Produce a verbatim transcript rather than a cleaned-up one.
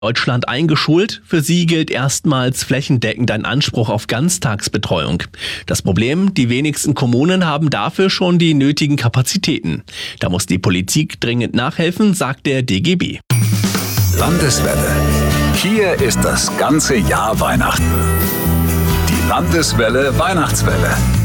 Deutschland eingeschult. Für sie gilt erstmals flächendeckend ein Anspruch auf Ganztagsbetreuung. Das Problem, die wenigsten Kommunen haben dafür schon die nötigen Kapazitäten. Da muss die Politik dringend nachhelfen, sagt der D G B. Landeswelle. Hier ist das ganze Jahr Weihnachten. Die Landeswelle Weihnachtswelle.